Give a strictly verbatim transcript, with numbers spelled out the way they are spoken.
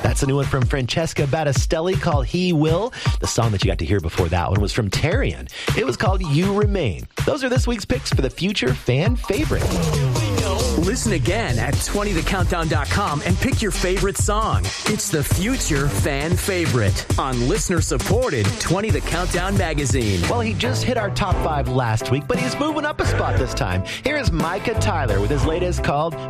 That's a new one from Francesca Battistelli called He Will. The song that you got to hear before that one was from Tarian. It was called You Remain. Those are this week's picks for the future fan favorite. Listen again at twenty the countdown dot com and pick your favorite song. It's the future fan favorite on listener-supported twenty the Countdown magazine. Well, he just hit our top five last week, but he's moving up a spot this time. Here is Micah Tyler with his latest called